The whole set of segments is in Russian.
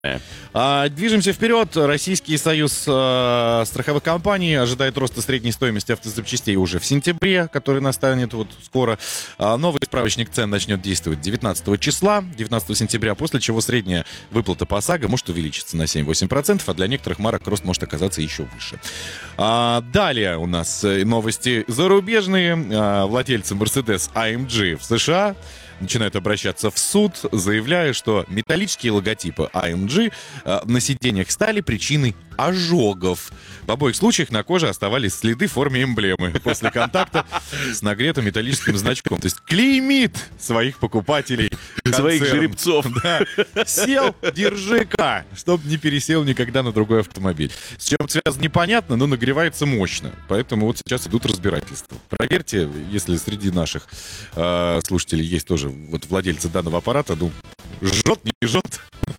Движемся вперед. Российский союз страховых компаний ожидает роста средней стоимости автозапчастей уже в сентябре, который настанет вот скоро. Новый справочник цен начнет действовать 19 числа, 19 сентября, после чего средняя выплата по ОСАГО может увеличиться на 7-8%, а для некоторых марок рост может оказаться еще выше. Далее у нас новости зарубежные. Владельцы Mercedes AMG в США начинают обращаться в суд, заявляя, что металлические логотипы AMG на сиденьях стали причиной ожогов. В обоих случаях на коже оставались следы в форме эмблемы после контакта с нагретым металлическим значком. То есть клеймит своих покупателей. Своих жеребцов. Да. Сел, держи-ка, чтоб не пересел никогда на другой автомобиль. С чем связано, непонятно, но нагревается мощно. Поэтому вот сейчас идут разбирательства. Проверьте, если среди наших слушателей есть тоже вот владельцы данного аппарата, ну, жжет, не жжет.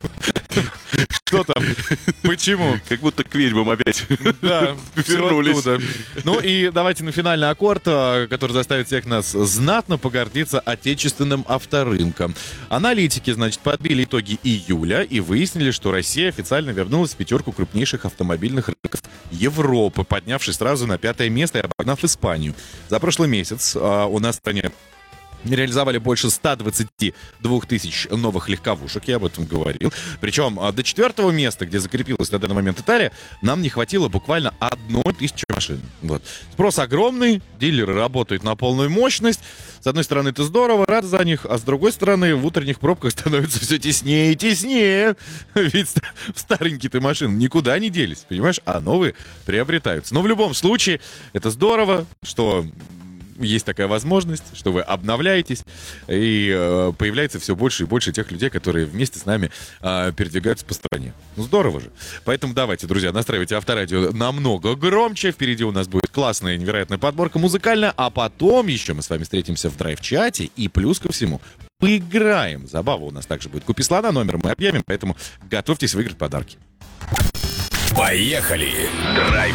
Что там? Почему? Как будто к ведьмам опять вернулись. Ну и давайте на финальный аккорд, который заставит всех нас знатно погордиться отечественным авторынком. Аналитики, значит, подбили итоги июля и выяснили, что Россия официально вернулась в пятерку крупнейших автомобильных рынков Европы, поднявшись сразу на 5-е место и обогнав Испанию. За прошлый месяц у нас в стране реализовали больше 122 тысяч новых легковушек, я об этом говорил. Причем до 4-го места, где закрепилась на данный момент Италия, нам не хватило буквально 1000 машин. Вот. Спрос огромный, дилеры работают на полную мощность. С одной стороны, это здорово, рад за них, а с другой стороны, в утренних пробках становится все теснее и теснее. Ведь старенькие-то машины никуда не делись, понимаешь, а новые приобретаются. Но в любом случае, это здорово, что есть такая возможность, что вы обновляетесь, и появляется все больше и больше тех людей, которые вместе с нами передвигаются по стране. Ну, здорово же. Поэтому давайте, друзья, настраивайте авторадио намного громче. Впереди у нас будет классная, невероятная подборка музыкальная, а потом еще мы с вами встретимся в драйв-чате, и плюс ко всему поиграем. Забава у нас также будет. Купи слона, номер мы объявим, поэтому готовьтесь выиграть подарки. Поехали! Драйв